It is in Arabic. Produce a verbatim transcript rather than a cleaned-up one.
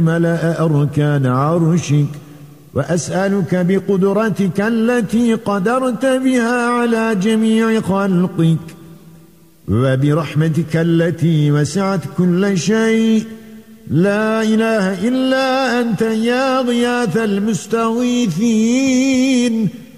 ملأ أركان عرشك، وأسألك بقدرتك التي قدرت بها على جميع خلقك، وبرحمتك التي وسعت كل شيء، لا إله إلا أنت يا غياث المستغيثين،